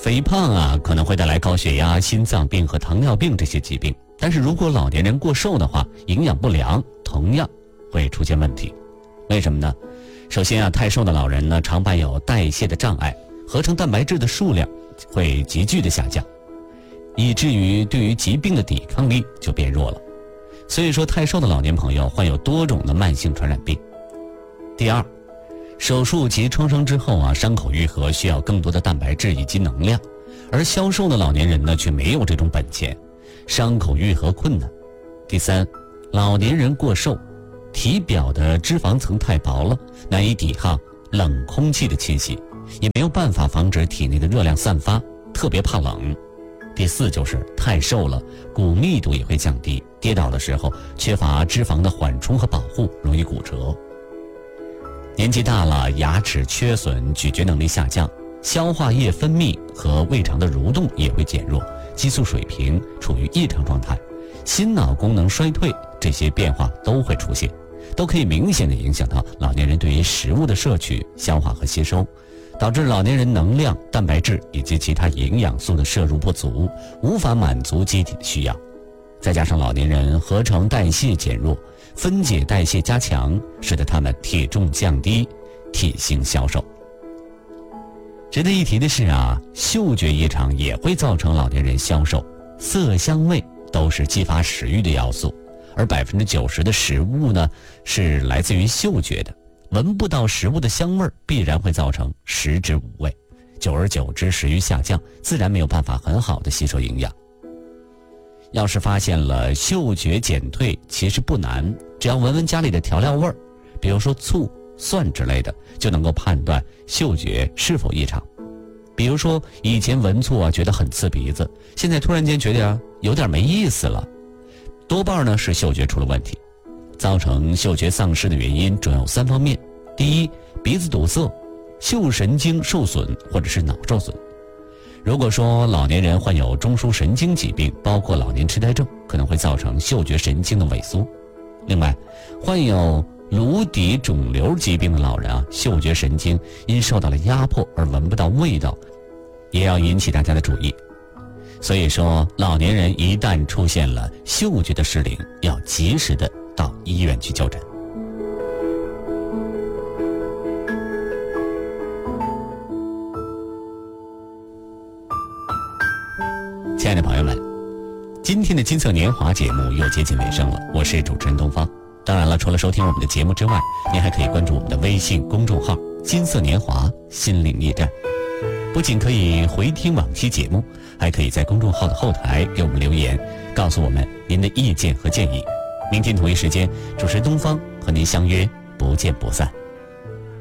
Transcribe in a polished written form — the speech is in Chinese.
肥胖啊可能会带来高血压、心脏病和糖尿病这些疾病，但是如果老年人过瘦的话，营养不良同样会出现问题。为什么呢？首先啊，太瘦的老人呢常伴有代谢的障碍，合成蛋白质的数量会急剧的下降，以至于对于疾病的抵抗力就变弱了。所以说，太瘦的老年朋友患有多种的慢性传染病。第二，手术及创伤之后啊，伤口愈合需要更多的蛋白质以及能量，而消瘦的老年人呢却没有这种本钱，伤口愈合困难。第三，老年人过瘦，体表的脂肪层太薄了，难以抵抗冷空气的侵袭，也没有办法防止体内的热量散发，特别怕冷。第四就是太瘦了，骨密度也会降低，跌倒的时候缺乏脂肪的缓冲和保护，容易骨折。年纪大了，牙齿缺损，咀嚼能力下降，消化液分泌和胃肠的蠕动也会减弱，激素水平处于异常状态，心脑功能衰退，这些变化都会出现，都可以明显地影响到老年人对于食物的摄取、消化和吸收，导致老年人能量、蛋白质以及其他营养素的摄入不足，无法满足机体的需要。再加上老年人合成代谢减弱，分解代谢加强，使得他们体重降低，体型消瘦。值得一提的是啊，嗅觉异常也会造成老年人消瘦，色香味都是激发食欲的要素，而90%的食物呢是来自于嗅觉的，闻不到食物的香味必然会造成食之无味，久而久之食欲下降，自然没有办法很好的吸收营养。要是发现了嗅觉减退，其实不难，只要闻闻家里的调料味儿，比如说醋、蒜之类的，就能够判断嗅觉是否异常。比如说以前闻醋啊觉得很刺鼻子，现在突然间觉得有点没意思了，多半呢是嗅觉出了问题。造成嗅觉丧失的原因主要有3方面：第一，鼻子堵塞，嗅神经受损或者是脑受损。如果说老年人患有中枢神经疾病，包括老年痴呆症，可能会造成嗅觉神经的萎缩。另外，患有颅底肿瘤疾病的老人啊，嗅觉神经因受到了压迫而闻不到味道，也要引起大家的注意。所以说，老年人一旦出现了嗅觉的失灵，要及时的到医院去就诊。亲爱的朋友们，今天的金色年华节目又接近尾声了，我是主持人东方。当然了，除了收听我们的节目之外，您还可以关注我们的微信公众号金色年华心灵驿站，不仅可以回听往期节目，还可以在公众号的后台给我们留言，告诉我们您的意见和建议。明天同一时间，主持人东方和您相约不见不散。